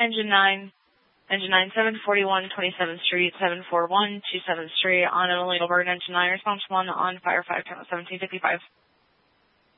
Engine 9. Engine 9, 741 27th Street, 741 27th Street, on and only over Engine 9, response 1 on fire 5, 1755.